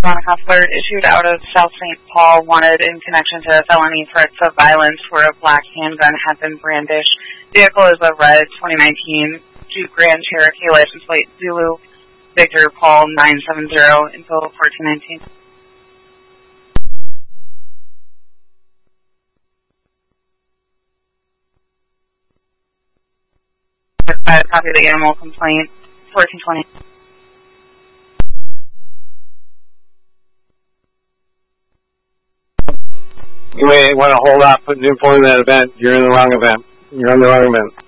Monica Flirt issued out of South St. Paul, wanted in connection to felony threats of violence where a black handgun had been brandished. Vehicle is a red 2019 Jeep Grand Cherokee, license plate Zulu Victor Paul 970 until 1419. Copy of the animal complaint 1420. You may want to hold off putting info in that event. You're in the wrong event. You're on the wrong event.